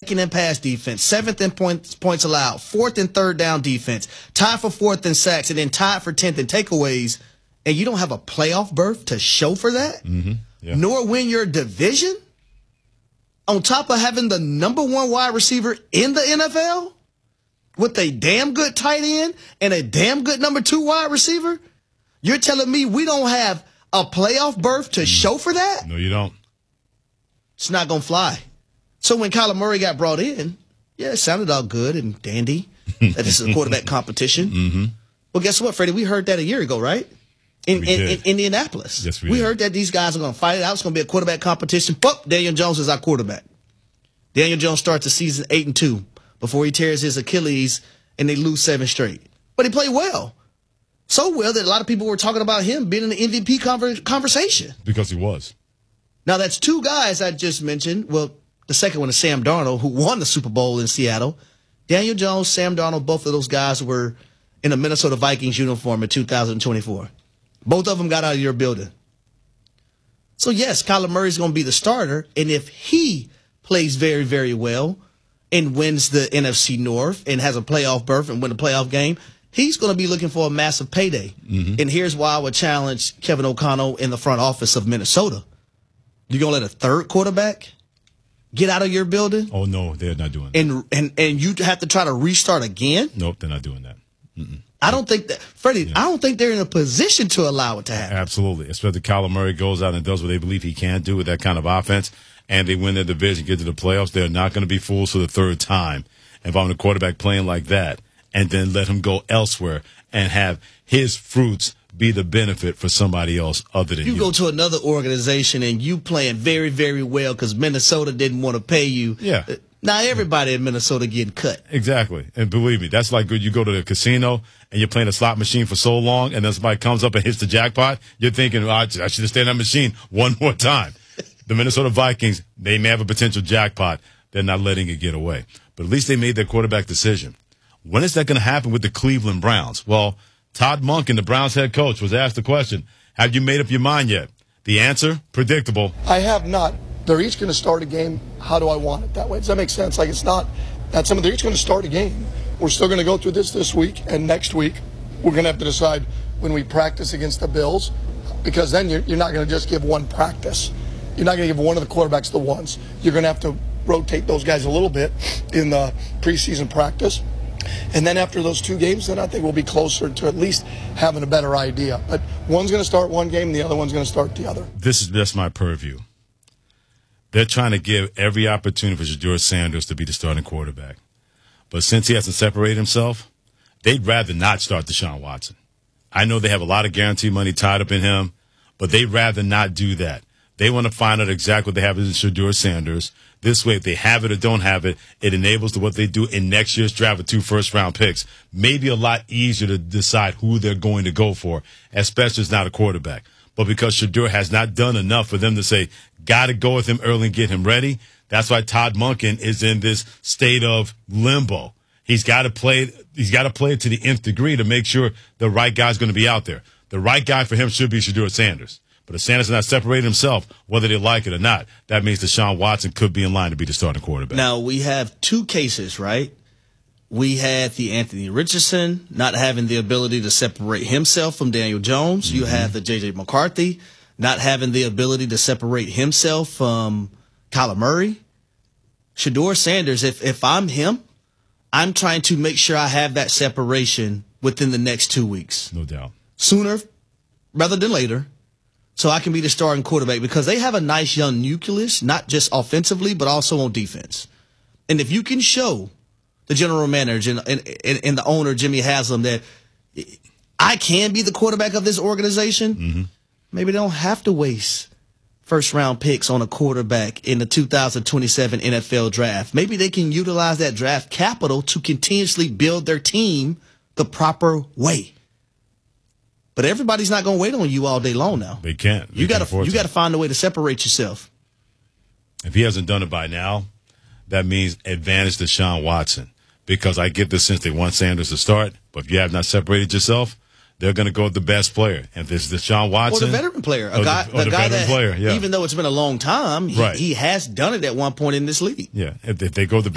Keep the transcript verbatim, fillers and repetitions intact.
second in pass defense, seventh in points, points allowed, fourth and third down defense, tied for fourth in sacks, and then tied for tenth in takeaways, and you don't have a playoff berth to show for that, mm-hmm. yeah. nor win your division, on top of having the number one wide receiver in the N F L with a damn good tight end and a damn good number two wide receiver, you're telling me we don't have a playoff berth to mm. show for that? No, you don't. It's not going to fly. So when Kyler Murray got brought in, yeah, it sounded all good and dandy that this is a quarterback competition. Mm-hmm. Well, guess what, Freddie? We heard that a year ago, right? In, in, in Indianapolis. Yes, we, we did. heard that these guys are going to fight it out. It's going to be a quarterback competition. Boop, Daniel Jones is our quarterback. Daniel Jones starts the season eight and two before he tears his Achilles and they lose seven straight. But he played well. So well that a lot of people were talking about him being in the M V P conver- conversation. Because he was. Now, that's two guys I just mentioned. Well, the second one is Sam Darnold, who won the Super Bowl in Seattle. Daniel Jones, Sam Darnold, both of those guys were in a Minnesota Vikings uniform in two thousand twenty-four. Both of them got out of your building. So, yes, Kyler Murray's going to be the starter. And if he plays very, very well and wins the N F C North and has a playoff berth and win a playoff game, he's going to be looking for a massive payday. Mm-hmm. And here's why I would challenge Kevin O'Connell in the front office of Minnesota. You're going to let a third quarterback get out of your building? Oh, no, they're not doing that. And and and you have to try to restart again? Nope, they're not doing that. Mm-mm. I don't think that, Freddie, yeah. I don't think they're in a position to allow it to happen. Absolutely. Especially Kyler Murray goes out and does what they believe he can do with that kind of offense, and they win their division, get to the playoffs. They're not going to be fools for the third time if I'm a quarterback playing like that, and then let him go elsewhere and have his fruits be the benefit for somebody else other than you. You go to another organization and you playing very, very well because Minnesota didn't want to pay you. Yeah. Now everybody in Minnesota getting cut. Exactly. And believe me, that's like good. You go to the casino and you're playing a slot machine for so long, and then somebody comes up and hits the jackpot. You're thinking, oh, I should have stayed in that machine one more time. The Minnesota Vikings, they may have a potential jackpot. They're not letting it get away. But at least they made their quarterback decision. When is that going to happen with the Cleveland Browns? Well, Todd Monken, the Browns head coach, was asked the question, have you made up your mind yet? The answer, predictable. I have not. They're each going to start a game. How do I want it that way? Does that make sense? Like, it's not that something. They're each going to start a game. We're still going to go through this this week, and next week we're going to have to decide when we practice against the Bills, because then you're, you're not going to just give one practice. You're not going to give one of the quarterbacks the ones. You're going to have to rotate those guys a little bit in the preseason practice. And then after those two games, then I think we'll be closer to at least having a better idea. But one's going to start one game, and the other one's going to start the other. This is just my purview. They're trying to give every opportunity for Shedeur Sanders to be the starting quarterback. But since he hasn't separated himself, they'd rather not start Deshaun Watson. I know they have a lot of guarantee money tied up in him, but they'd rather not do that. They want to find out exactly what they have in Shedeur Sanders. This way, if they have it or don't have it, it enables what they do in next year's draft with two first-round picks. Maybe a lot easier to decide who they're going to go for, especially as not a quarterback. But because Shedeur has not done enough for them to say, got to go with him early and get him ready, that's why Todd Monken is in this state of limbo. He's got to play. He's got to play it to the nth degree to make sure the right guy's going to be out there. The right guy for him should be Shedeur Sanders. But if Sanders has not separated himself, whether they like it or not, that means Deshaun Watson could be in line to be the starting quarterback. Now, we have two cases, right? We had the Anthony Richardson not having the ability to separate himself from Daniel Jones. Mm-hmm. You have the J J McCarthy not having the ability to separate himself from Kyler Murray. Shedeur Sanders, if, if I'm him, I'm trying to make sure I have that separation within the next two weeks. No doubt. Sooner rather than later. So I can be the starting quarterback because they have a nice young nucleus, not just offensively, but also on defense. And if you can show the general manager and, and, and the owner, Jimmy Haslam, that I can be the quarterback of this organization, mm-hmm. maybe they don't have to waste first-round picks on a quarterback in the two thousand twenty-seven N F L draft. Maybe they can utilize that draft capital to continuously build their team the proper way. But everybody's not going to wait on you all day long now. They can't. They you got to you got to find a way to separate yourself. If he hasn't done it by now, that means advantage Deshaun Watson. Because I get the sense they want Sanders to start, but if you have not separated yourself, they're going to go with the best player. And if it's Deshaun Watson. Or the veteran player. A or guy, the, or the the guy veteran that, player, yeah. even though it's been a long time, he, right. he has done it at one point in this league. Yeah, if, if they go the